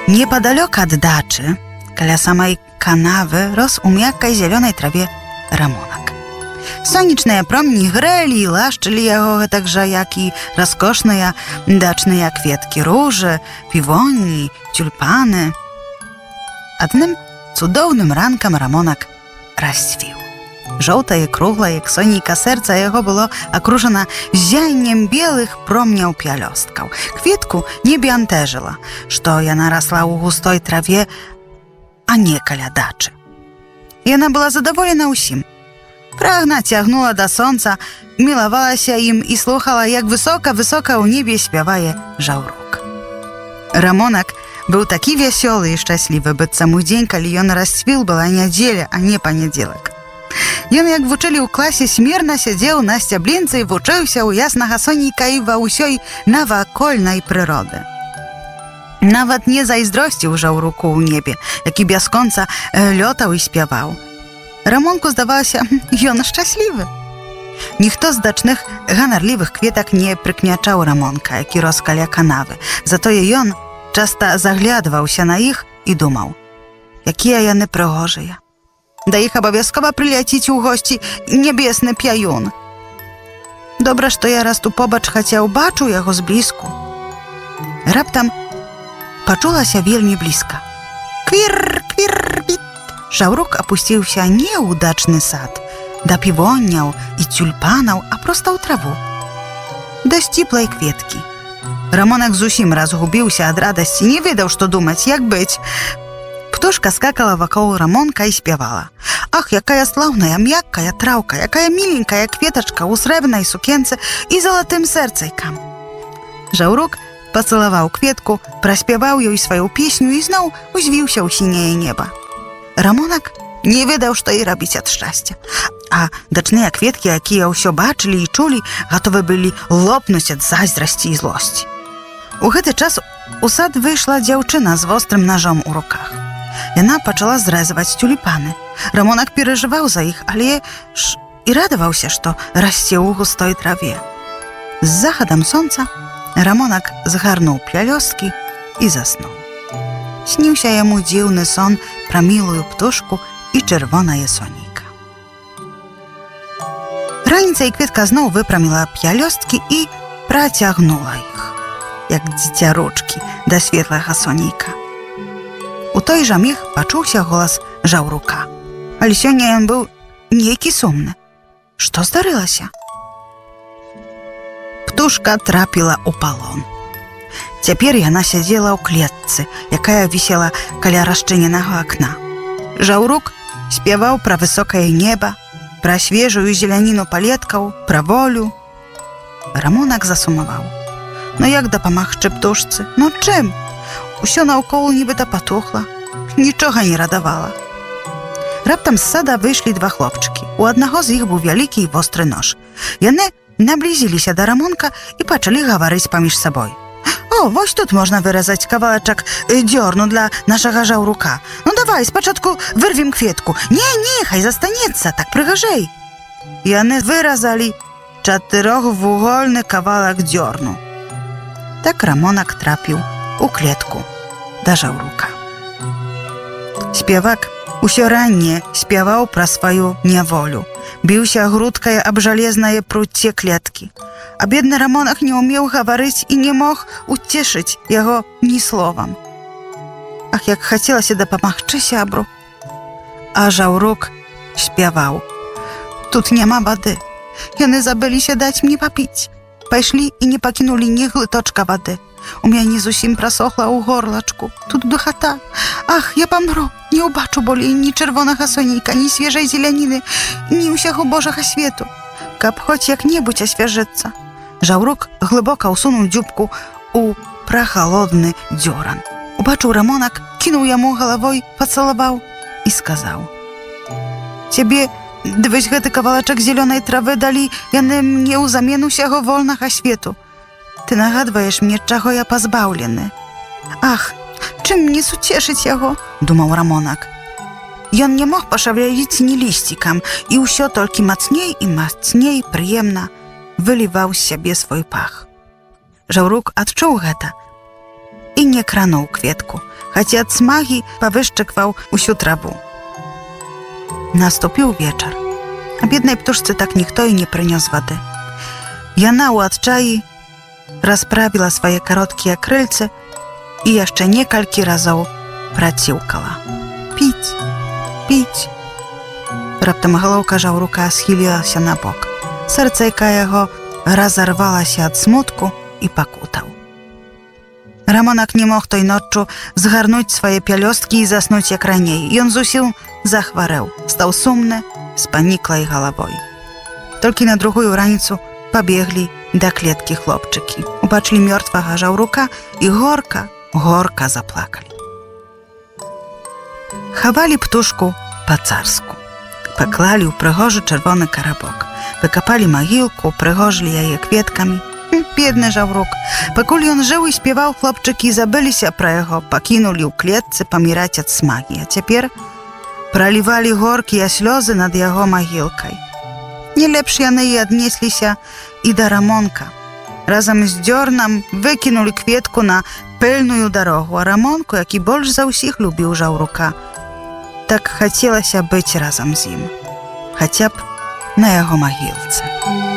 Неподалёк ад дачы, каля самай канавы, рос у мяккай зялёнай траве рамонак. Сонечныя промні грэлі і лашчылі яго гэтак жа, як і раскошныя дачныя кветкі, ружы, півоні, тюльпаны. Адным цудоўным ранкам рамонак расцвіў. Жоўтае, круглае, як сонейка сэрца яго было акружана ззяннем белых промняў пялёсткаў. Кветку не бянтэжыла, што яна расла ў густой траве, а не каля дачы. Яна была задаволена ўсім. Прагна цягнула да сонца, мілавалася ім і слухала, як высока-высока ў небе спявае жаўрук. Рамонак быў такі вясёлы і шчаслівы, быццам у дзень, калі ён расцвіл, была нядзеля, а не панядзелак. Ён, як вучылі ў класе, смірна сядзеў на сцяблінцы і вучыўся ў яснага сонейка і ва ўсёй навакольнай прыроды. Нават не зайздросціў жаўруку ў небе, які бясконца лётаў і спяваў. Рамонку здавалася, ён шчаслівы. Ніхто з дачных ганарлівых кветак не прыкмячаў рамонка, які рос каля канавы. Затое ён часта заглядваўся на іх і думаў, якія яны прыгожыя. Да іх абавязкова прыляціць у госці нябесны пяюн. Добра, што я расту побач, хаця ўбачу яго зблізку. Раптам пачулася вельмі блізка. Квір, квір, біт. Жаўрук апусціўся не ў дачны сад, да півоняў і тюльпанаў, а проста ў траву, да сціплай кветкі. Рамонак зусім разгубіўся ад радасці, не ведаў, што думаць, як быць. Птушка скакала вакол рамонка і спявала. Ах, якая слаўная, мяккая траўка, якая міленькая кветачка ў срэбнай сукенцы і залатым сэрцайкам. Жаўрук пацалаваў кветку, праспяваў ёй сваю песню і зноў узвіўся ў сіняе неба. Рамонак не ведаў, што і рабіць ад шчасця. А дачныя кветкі, якія ўсё бачылі і чулі, гатовы былі лопнуць ад зайздрасці і злосці. У гэты час у сад выйшла дзяўчына з вострым нажом у руках. Яна пачала зрэзваць тюльпаны. Рамонак перажываў за іх, але ж і радаваўся, што расце ў густой траве. З захадам сонца Рамонак згарнуў пялёсткі і заснуў. Сніўся яму дзіўны сон пра мілую птушку і чырвонае сонейка. Раніцай кветка зноў выпраміла пялёсткі і працягнула іх, як дзіцярочкі, да светлага сонейка. У той жа міг пачуўся голас жаўрука. Але сёння ён быў нейкі сумны. Што здарылася? Птушка трапіла ў палон. Цяпер яна сядзела ў клетцы, якая вісела каля расчыненага акна. Жаўрук спяваў пра высокае неба, пра свежую зеляніну палеткаў, пра волю. Рамонак засумаваў. Ну як дапамагчы птушцы? Ну чым? Усё наўкол нібыта патухла, нічога не радавала. Раптам з сада выйшлі два хлопчыкі. У аднаго з іх быў вялікі і востры нож. Яны наблізіліся да Рамонка і пачалі гаварыць паміж сабой. О, вось тут можна выразаць кавалачак дзёрну для нашага жаўрука. Ну давай, спачатку вырвем кветку. Не, хай застанецца, так прыгажэй. Яны выразалі чатырохвугольны кавалак дзёрну. Так Рамонак трапіў у клетку да жаўрука. Спевак усё ранне спяваў пра сваю няволю, біўся грудкай аб жалезнае пруцце клеткі. А бедны Рамонак не ўмеў гаварыць і не мог уцешыць яго ні словам. Ах, як хацелася дапамагчы сябру. А жаўрук спяваў. Тут няма вады. Яны забыліся даць мне папіць. Пайшлі і не пакінулі ні глыточка вады. У мяне зусім прасохла ў горлачку. Тут духата. Ах, я памру. Не ўбачу болей ні чырвонага сонейка, ні свежай зеляніны, ні ўсяго Божага свету. Каб хоць як-небудзь асвяжыцца. Жаўрук глыбока ўсунуў дзюбку ў прахалодны дзёран. Убачыў Рамонак, кінуў яму галавой, пацалаваў і сказаў: «Цябе вось гэты кавалачак зялёнай травы далі яны мне ўзамен усяго вольнага свету. Ты нагадваеш мне, чаго я пазбаўлены. Ах, чым мне суцешыць яго?» – думаў Рамонак. Ён не мог пашавяліць ні лісцікам, і ўсё толькі мацней і мацней прыемна выліваў з сябе свой пах. Жаўрук адчуў гэта і не крануў кветку, хаця ад смагі павышчыкваў усю траву. Наступіў вечар, а беднай птушцы так ніхто і не прынёс вады. Яна ў адчаі расправіла свае кароткія крыльцы і яшчэ некалькі разоў праціўкала. Піць, піць. Раптам галоўка жаўрука схілілася на бок. Сэрцайка яго разарвалася ад смутку і пакутаў. Рамонак не мог той ноччу згарнуць свае пялёсткі і заснуць як раней. Ён зусім захварэў, стаў сумны, з паніклай галавой. Толькі на другую раніцу пабеглі да клеткі хлопчыкі. Убачылі мёртвага жаўрука і горка заплакалі. Хавалі птушку па-царску. Паклалі ў прыгожы чырвоны карабок. Выкапалі магілку, прыгожылі яе кветкамі. Бедны жаўрук. Пакуль ён жыў і спяваў, хлопчыкі забыліся пра яго, пакінулі ў клетцы паміраць ад смагі, а цяпер пралівалі горкія слёзы над яго магілкай. Не лепш яны і аднесліся і да Рамонка. Разам з дзёрнам выкінулі кветку на пыльную дарогу, а Рамонку, які больш за ўсіх любіў жаўрука, так хацелася быць разам з ім, хаця б на яго магілцы.